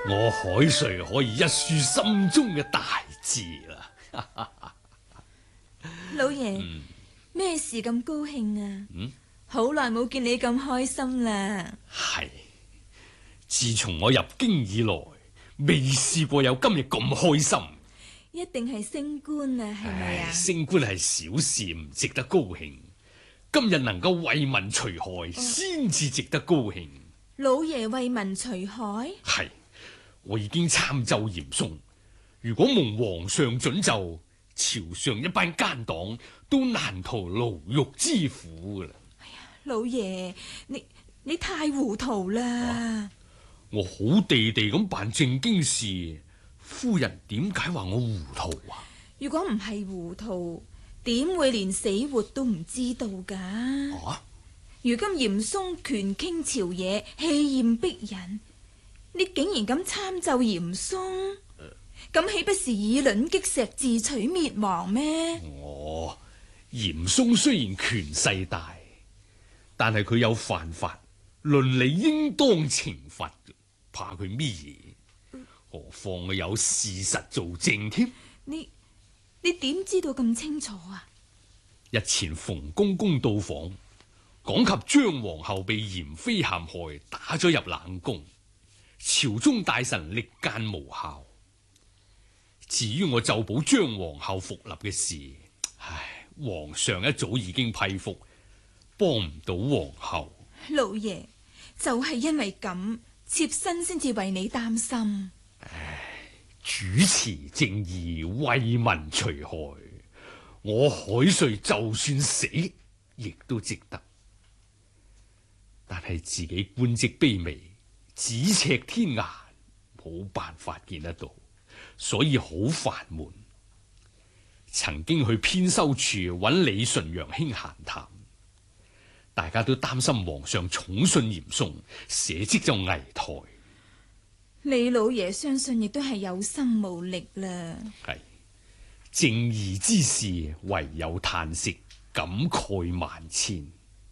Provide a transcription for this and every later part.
我海瑞可以一抒心中嘅大志啦。 老爺，咩事咁高興啊？好耐冇見你咁開心啦。 係，自從我入京以來，未試過有今日咁開心。 一定係升官啊，係咪啊？ 升官係小事，唔值得高興。今日能夠為民除害，先至值得高興。 老爺為民除害？ 係，我已經參奏嚴嵩，如果蒙皇上准奏，朝上一班奸黨都難逃牢獄之苦噶啦。 哎呀，老爺，你太糊塗啦！ 我好地地咁辦正經事，夫人點解話我糊塗啊？ 如果唔係糊塗，點會連死活都唔知道噶？如今嚴嵩權傾朝野，氣焰逼人，你竟然咁參奏嚴嵩，咁豈不是以卵擊石，自取滅亡咩？ 嚴嵩雖然權勢大，但係佢有犯法，倫理應當懲罰，怕佢咩嘢？何況我有事實做證添。 你點知道咁清楚啊？ 日前馮公公到訪，講及張皇后被嚴妃陷害，打咗入冷宮，朝中大臣力諫無效。至於我奏保張皇后復立嘅事，皇上一早已經批覆，幫唔到皇后。 老爺，就係因為咁，妾身先至為你擔心。 主持正義，為民除害，我海瑞就算死，亦都值得。但係自己官職卑微，咫尺天涯，冇辦法見得到，所以好煩悶。曾經去編修處揾李純陽兄閒談，大家都擔心皇上寵信嚴嵩，社稷就危殆。 李老爺相信亦都係有心無力啦。 係，正義之事，唯有嘆息，感慨萬千。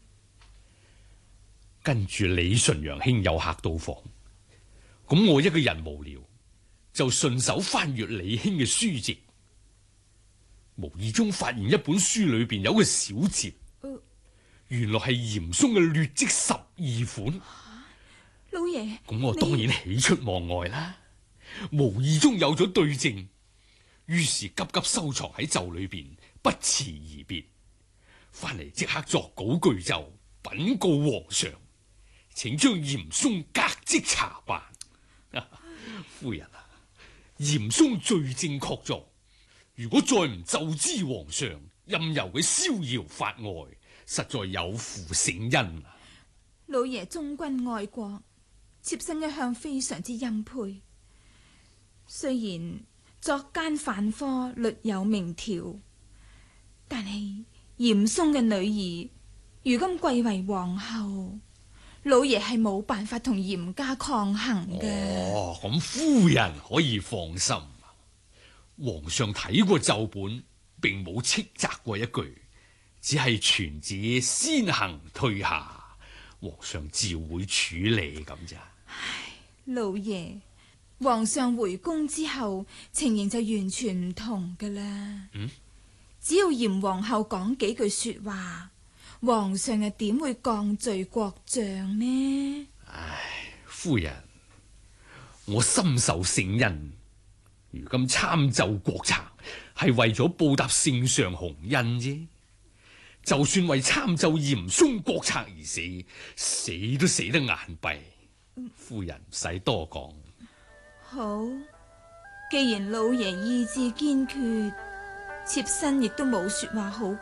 跟住李純陽兄有客到訪，咁我一個人無聊，就順手翻閱李兄嘅書籍，無意中發現一本書裏邊有個小節，原來係嚴嵩嘅劣迹12款。 老爺， 咁我當然喜出望外啦，無意中有咗對證，於是急急收藏喺袖裏邊，不辭而別，翻嚟即刻作稿具奏，稟告皇上，請將嚴嵩革職查辦。夫人啊，嚴嵩罪證確鑿，如果再唔奏知皇上，任由佢逍遙法外，實在有負聖恩啊！ 老爺忠君愛國，妾身一向非常之欽佩。雖然作奸犯科律有明條，但係嚴嵩嘅女兒如今貴為皇后，老爺係冇辦法同嚴家抗衡嘅。 咁夫人可以放心，皇上睇過奏本，並冇斥責過一句，只係傳旨先行退下。皇上自會處理咁咋？ 唉，老爺，皇上回宮之後，情形就完全唔同噶啦。只要嚴皇后講幾句說話，皇上又點會降罪國丈呢？ 唉，夫人，我深受聖恩，如今參奏國賊，係為咗報答聖上洪恩啫。就算為參奏嚴嵩國賊而死，死都死得眼閉。夫人唔使多講。 好，既然老爺意志堅決，妾身亦都冇說話好